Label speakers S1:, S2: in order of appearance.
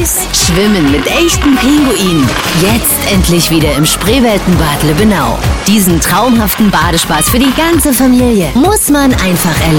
S1: süß. Schwimmen mit echten Pinguinen. Jetzt endlich wieder im Spreeweltenbad Lübbenau. Diesen traumhaften Badespaß für die ganze Familie muss man einfach erleben.